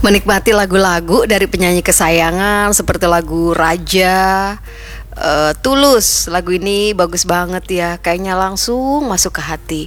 Menikmati lagu-lagu dari penyanyi kesayangan seperti lagu Raja, Tulus. Lagu ini bagus banget ya, kayaknya langsung masuk ke hati.